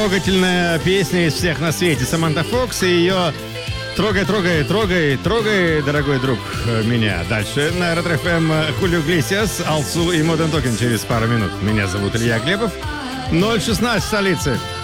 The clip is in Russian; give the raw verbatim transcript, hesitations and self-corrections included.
трогательная песня из всех на свете. Саманта Фокс и ее «Трогай, трогай, трогай, трогай, дорогой друг, меня». Дальше на Ретро-эф эм Хулио Иглесиас, Алсу и Модерн Токен через пару минут. Меня зовут Илья Глебов. ноль шестнадцать в столице.